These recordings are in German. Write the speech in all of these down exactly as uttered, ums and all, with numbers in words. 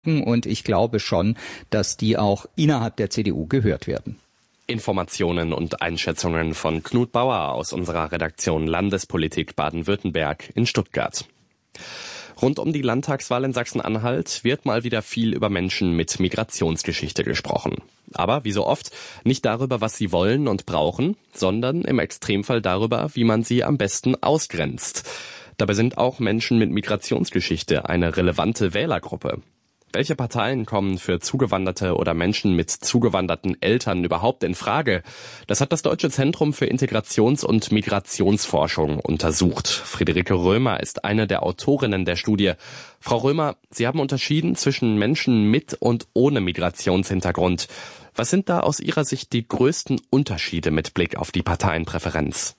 Und ich glaube schon, dass die auch innerhalb der C D U gehört werden. Informationen und Einschätzungen von Knut Bauer aus unserer Redaktion Landespolitik Baden-Württemberg in Stuttgart. Rund um die Landtagswahl in Sachsen-Anhalt wird mal wieder viel über Menschen mit Migrationsgeschichte gesprochen. Aber wie so oft nicht darüber, was sie wollen und brauchen, sondern im Extremfall darüber, wie man sie am besten ausgrenzt. Dabei sind auch Menschen mit Migrationsgeschichte eine relevante Wählergruppe. Welche Parteien kommen für Zugewanderte oder Menschen mit zugewanderten Eltern überhaupt in Frage? Das hat das Deutsche Zentrum für Integrations- und Migrationsforschung untersucht. Friederike Römer ist eine der Autorinnen der Studie. Frau Römer, Sie haben unterschieden zwischen Menschen mit und ohne Migrationshintergrund. Was sind da aus Ihrer Sicht die größten Unterschiede mit Blick auf die Parteienpräferenz?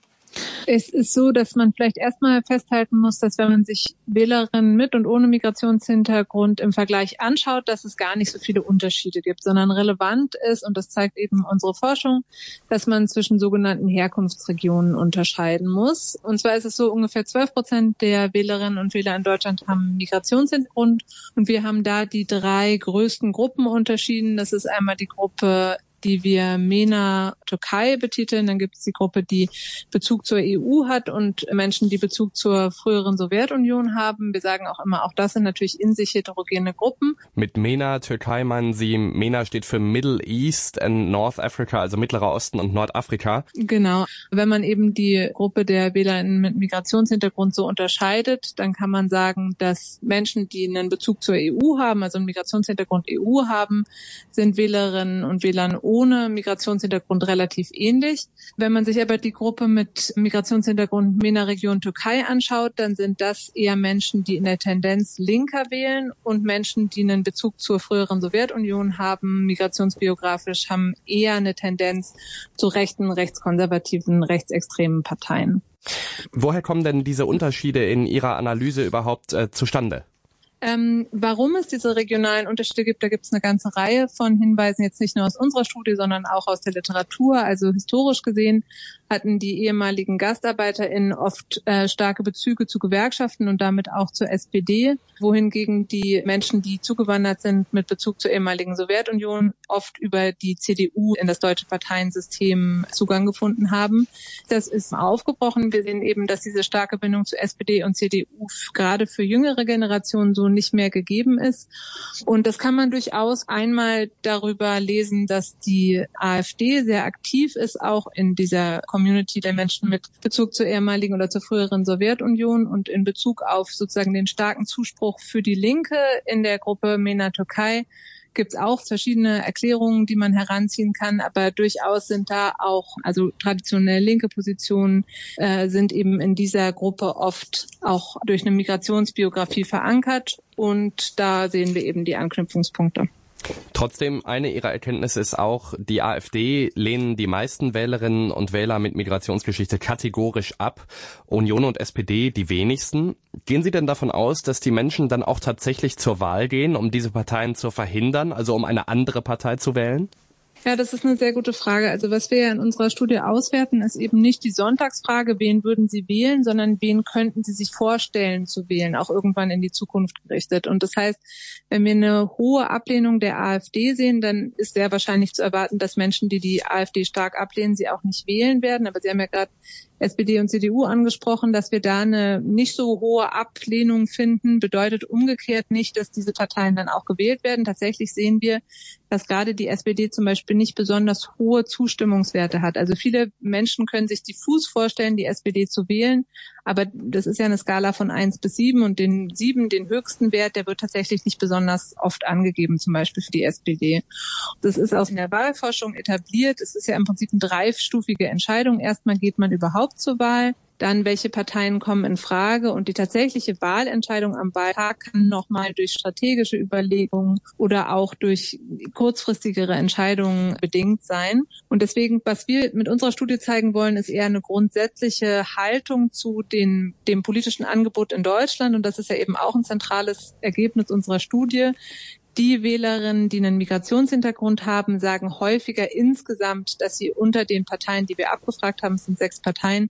Es ist so, dass man vielleicht erstmal festhalten muss, dass wenn man sich Wählerinnen mit und ohne Migrationshintergrund im Vergleich anschaut, dass es gar nicht so viele Unterschiede gibt, sondern relevant ist, und das zeigt eben unsere Forschung, dass man zwischen sogenannten Herkunftsregionen unterscheiden muss. Und zwar ist es so, ungefähr zwölf Prozent der Wählerinnen und Wähler in Deutschland haben Migrationshintergrund, und wir haben da die drei größten Gruppen unterschieden. Das ist einmal die Gruppe, die wir MENA Türkei betiteln. Dann gibt es die Gruppe, die Bezug zur E U hat, und Menschen, die Bezug zur früheren Sowjetunion haben. Wir sagen auch immer, auch das sind natürlich in sich heterogene Gruppen. Mit MENA Türkei meinen Sie, MENA steht für Middle East and North Africa, also Mittlerer Osten und Nordafrika. Genau. Wenn man eben die Gruppe der WählerInnen mit Migrationshintergrund so unterscheidet, dann kann man sagen, dass Menschen, die einen Bezug zur E U haben, also einen Migrationshintergrund E U haben, sind Wählerinnen und Wählern ohne Migrationshintergrund relativ ähnlich. Wenn man sich aber die Gruppe mit Migrationshintergrund MENA-Region Türkei anschaut, dann sind das eher Menschen, die in der Tendenz linker wählen, und Menschen, die einen Bezug zur früheren Sowjetunion haben, migrationsbiografisch, haben eher eine Tendenz zu rechten, rechtskonservativen, rechtsextremen Parteien. Woher kommen denn diese Unterschiede in Ihrer Analyse überhaupt äh, zustande? Ähm, warum es diese regionalen Unterschiede gibt, da gibt es eine ganze Reihe von Hinweisen, jetzt nicht nur aus unserer Studie, sondern auch aus der Literatur. Also historisch gesehen hatten die ehemaligen GastarbeiterInnen oft äh, starke Bezüge zu Gewerkschaften und damit auch zur S P D, wohingegen die Menschen, die zugewandert sind mit Bezug zur ehemaligen Sowjetunion, oft über die C D U in das deutsche Parteiensystem Zugang gefunden haben. Das ist aufgebrochen. Wir sehen eben, dass diese starke Bindung zu S P D und C D U gerade für jüngere Generationen so nicht mehr gegeben ist. Und das kann man durchaus einmal darüber lesen, dass die AfD sehr aktiv ist, auch in dieser Community der Menschen mit Bezug zur ehemaligen oder zur früheren Sowjetunion, und in Bezug auf sozusagen den starken Zuspruch für die Linke in der Gruppe MENA Türkei gibt es auch verschiedene Erklärungen, die man heranziehen kann, aber durchaus sind da auch, also traditionell linke Positionen äh, sind eben in dieser Gruppe oft auch durch eine Migrationsbiografie verankert, und da sehen wir eben die Anknüpfungspunkte. Trotzdem, eine Ihrer Erkenntnisse ist auch, die AfD lehnen die meisten Wählerinnen und Wähler mit Migrationsgeschichte kategorisch ab, Union und S P D die wenigsten. Gehen Sie denn davon aus, dass die Menschen dann auch tatsächlich zur Wahl gehen, um diese Parteien zu verhindern, also um eine andere Partei zu wählen? Ja, das ist eine sehr gute Frage. Also was wir ja in unserer Studie auswerten, ist eben nicht die Sonntagsfrage, wen würden Sie wählen, sondern wen könnten Sie sich vorstellen zu wählen, auch irgendwann in die Zukunft gerichtet. Und das heißt, wenn wir eine hohe Ablehnung der AfD sehen, dann ist sehr wahrscheinlich zu erwarten, dass Menschen, die die AfD stark ablehnen, sie auch nicht wählen werden. Aber Sie haben ja gerade S P D und C D U angesprochen, dass wir da eine nicht so hohe Ablehnung finden, bedeutet umgekehrt nicht, dass diese Parteien dann auch gewählt werden. Tatsächlich sehen wir, dass gerade die S P D zum Beispiel nicht besonders hohe Zustimmungswerte hat. Also viele Menschen können sich diffus vorstellen, die S P D zu wählen, aber das ist ja eine Skala von eins bis sieben, und den sieben, den höchsten Wert, der wird tatsächlich nicht besonders oft angegeben, zum Beispiel für die S P D. Das ist aus der Wahlforschung etabliert. Es ist ja im Prinzip eine dreistufige Entscheidung. Erstmal geht man überhaupt zur Wahl, dann welche Parteien kommen in Frage, und die tatsächliche Wahlentscheidung am Wahltag kann nochmal durch strategische Überlegungen oder auch durch kurzfristigere Entscheidungen bedingt sein. Und deswegen, was wir mit unserer Studie zeigen wollen, ist eher eine grundsätzliche Haltung zu den, dem politischen Angebot in Deutschland, und das ist ja eben auch ein zentrales Ergebnis unserer Studie. Die Wählerinnen, die einen Migrationshintergrund haben, sagen häufiger insgesamt, dass sie unter den Parteien, die wir abgefragt haben, es sind sechs Parteien,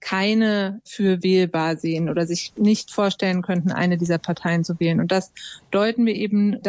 keine für wählbar sehen oder sich nicht vorstellen könnten, eine dieser Parteien zu wählen. Und das deuten wir eben